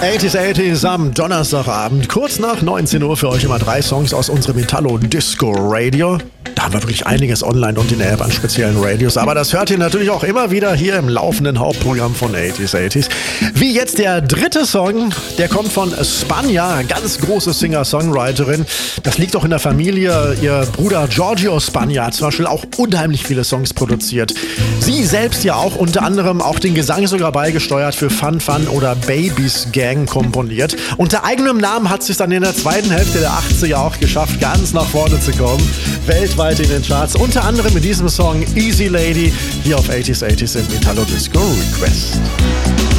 80s am Donnerstagabend, kurz nach 19 Uhr für euch immer 3 Songs aus unserem Italo Disco Radio. Da haben wir wirklich einiges online und in der App an speziellen Radios, aber das hört ihr natürlich auch immer wieder hier im laufenden Hauptprogramm von 80s. Wie jetzt der dritte Song, der kommt von Spagna, ganz große Singer-Songwriterin. Das liegt auch in der Familie. Ihr Bruder Giorgio Spagna hat zum Beispiel auch unheimlich viele Songs produziert. Sie selbst ja auch, unter anderem auch den Gesang sogar beigesteuert, für Fun Fun oder Babies Gang komponiert. Unter eigenem Namen hat sie es dann in der zweiten Hälfte der 80er auch geschafft, ganz nach vorne zu kommen. Weltweit in den Charts, unter anderem mit diesem Song Easy Lady, hier auf 80s im Italo Disco Request.